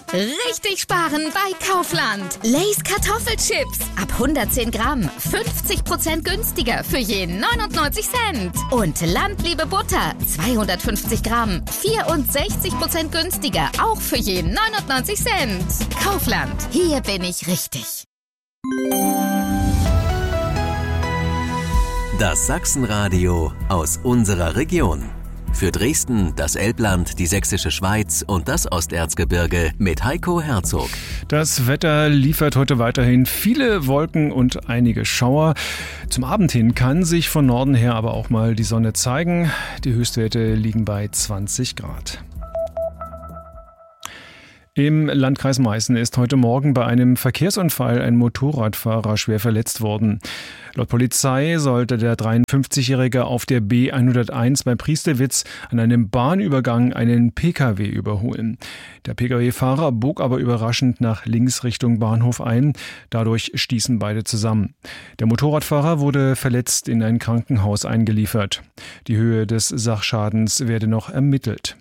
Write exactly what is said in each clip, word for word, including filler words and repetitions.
Richtig sparen bei Kaufland. Lay's Kartoffelchips ab hundertzehn Gramm. fünfzig Prozent günstiger für je neunundneunzig Cent. Und Landliebe Butter zweihundertfünfzig Gramm. vierundsechzig Prozent günstiger, auch für je neunundneunzig Cent. Kaufland, hier bin ich richtig. Das Sachsenradio aus unserer Region. Für Dresden, das Elbland, die Sächsische Schweiz und das Osterzgebirge mit Heiko Herzog. Das Wetter liefert heute weiterhin viele Wolken und einige Schauer. Zum Abend hin kann sich von Norden her aber auch mal die Sonne zeigen. Die Höchstwerte liegen bei zwanzig Grad. Im Landkreis Meißen ist heute Morgen bei einem Verkehrsunfall ein Motorradfahrer schwer verletzt worden. Laut Polizei sollte der dreiundfünfzigjährige auf der B hunderteins bei Priesterwitz an einem Bahnübergang einen Pkw überholen. Der Pkw-Fahrer bog aber überraschend nach links Richtung Bahnhof ein. Dadurch stießen beide zusammen. Der Motorradfahrer wurde verletzt in ein Krankenhaus eingeliefert. Die Höhe des Sachschadens werde noch ermittelt.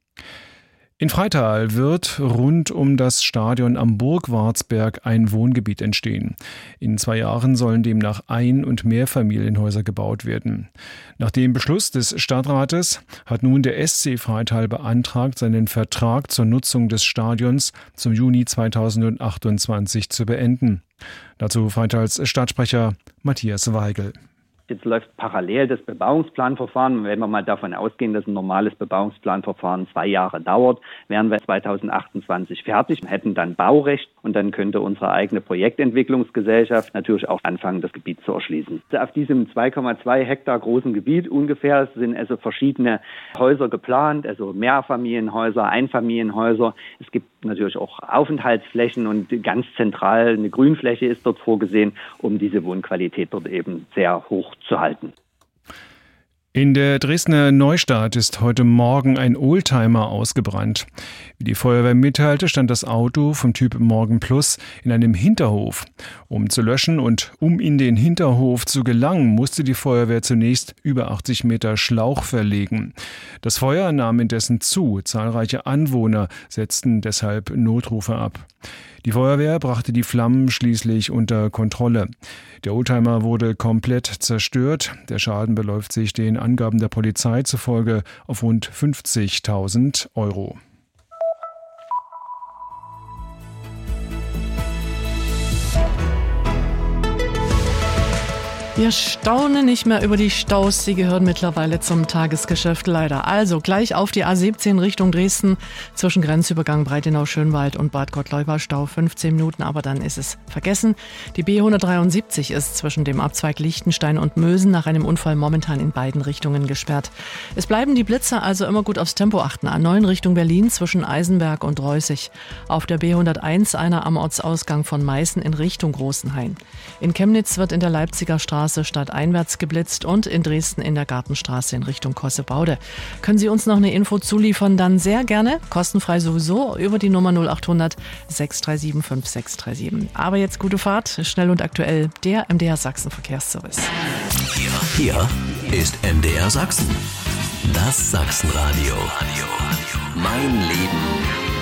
In Freital wird rund um das Stadion am Burgwartsberg ein Wohngebiet entstehen. In zwei Jahren sollen demnach Ein- und Mehrfamilienhäuser gebaut werden. Nach dem Beschluss des Stadtrates hat nun der S C Freital beantragt, seinen Vertrag zur Nutzung des Stadions zum Juni zweitausendachtundzwanzig zu beenden. Dazu Freitals Stadtsprecher Matthias Weigel. Jetzt läuft parallel das Bebauungsplanverfahren. Wenn wir mal davon ausgehen, dass ein normales Bebauungsplanverfahren zwei Jahre dauert, wären wir zweitausendachtundzwanzig fertig, hätten dann Baurecht und dann könnte unsere eigene Projektentwicklungsgesellschaft natürlich auch anfangen, das Gebiet zu erschließen. Auf diesem zwei Komma zwei Hektar großen Gebiet ungefähr sind also verschiedene Häuser geplant, also Mehrfamilienhäuser, Einfamilienhäuser. Es gibt natürlich auch Aufenthaltsflächen und ganz zentral eine Grünfläche ist dort vorgesehen, um diese Wohnqualität dort eben sehr hoch zu halten. In der Dresdner Neustadt ist heute Morgen ein Oldtimer ausgebrannt. Wie die Feuerwehr mitteilte, stand das Auto vom Typ Morgen Plus in einem Hinterhof. Um zu löschen und um in den Hinterhof zu gelangen, musste die Feuerwehr zunächst über achtzig Meter Schlauch verlegen. Das Feuer nahm indessen zu. Zahlreiche Anwohner setzten deshalb Notrufe ab. Die Feuerwehr brachte die Flammen schließlich unter Kontrolle. Der Oldtimer wurde komplett zerstört. Der Schaden beläuft sich den Angaben der Polizei zufolge auf rund fünfzigtausend Euro. Wir staunen nicht mehr über die Staus, sie gehören mittlerweile zum Tagesgeschäft leider. Also gleich auf die A siebzehn Richtung Dresden, zwischen Grenzübergang Breitenau-Schönwald und Bad Gottleuba Stau fünfzehn Minuten, aber dann ist es vergessen. Die B hundertdreiundsiebzig ist zwischen dem Abzweig Lichtenstein und Mösen nach einem Unfall momentan in beiden Richtungen gesperrt. Es bleiben die Blitzer, also immer gut aufs Tempo achten. A neun Richtung Berlin zwischen Eisenberg und Reußig. Auf der B hunderteins einer am Ortsausgang von Meißen in Richtung Großenhain. In Chemnitz wird in der Leipziger Straße stadteinwärts geblitzt und in Dresden in der Gartenstraße in Richtung Kossebaude. Können Sie uns noch eine Info zuliefern, dann sehr gerne, kostenfrei sowieso, über die Nummer null achthundert sechs drei sieben fünf sechs drei sieben. Aber jetzt gute Fahrt, schnell und aktuell, der M D R Sachsen Verkehrsservice. Hier, hier ist M D R Sachsen. Das Sachsenradio. Mein Leben